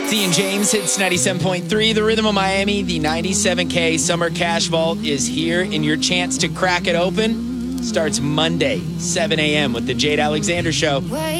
D and James hits 97.3, the Rhythm of Miami. The 97K Summer Cash Vault is here, and your chance to crack it open starts Monday, 7 a.m. with the Jade Alexander Show.